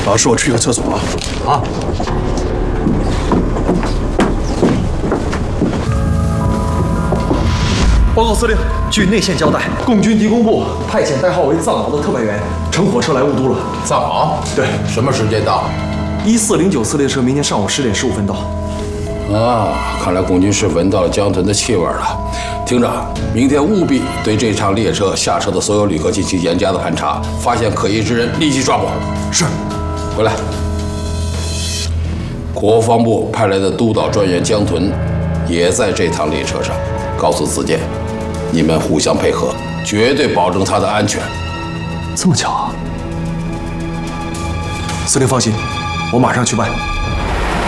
老师，我去个厕所啊。 好。报告司令，据内线交代，共军敌工部派遣代号为藏獒的特派员乘火车来雾都了。 藏獒？ 对， 什么时间到 ？1409次列车明天上午10点15分到。 啊，看来共军是闻到了江豚的气味了。厅长，明天务必对这趟列车下车的所有旅客进行严加的盘查，发现可疑之人立即抓捕。 是。 回来。国防部派来的督导专员江豚也在这趟列车上，告诉子健，你们互相配合，绝对保证他的安全。 这么巧啊？司令放心，我马上去办。